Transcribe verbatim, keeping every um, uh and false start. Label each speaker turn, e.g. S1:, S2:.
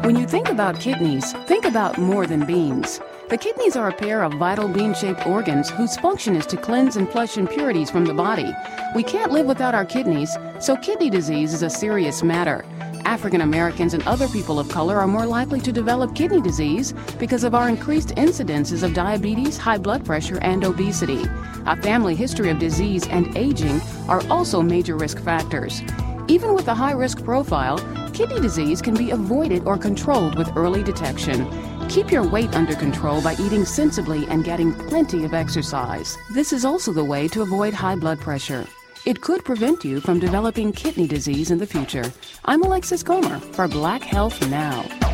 S1: When you think about kidneys, think about more than beans. The kidneys are a pair of vital bean-shaped organs whose function is to cleanse and flush impurities from the body. We can't live without our kidneys, so kidney disease is a serious matter. African Americans and other people of color are more likely to develop kidney disease because of our increased incidences of diabetes, high blood pressure, and obesity. A family history of disease and aging are also major risk factors. Even with a high-risk profile, kidney disease can be avoided or controlled with early detection. Keep your weight under control by eating sensibly and getting plenty of exercise. This is also the way to avoid high blood pressure. It could prevent you from developing kidney disease in the future. I'm Alexis Comer for Black Health Now.